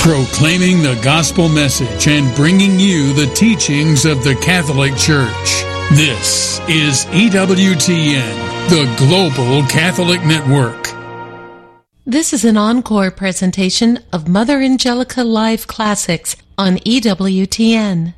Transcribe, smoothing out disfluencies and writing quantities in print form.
proclaiming the gospel message and bringing you the teachings of the Catholic Church. This is EWTN, the Global Catholic Network. This is an encore presentation of Mother Angelica Live Classics on EWTN.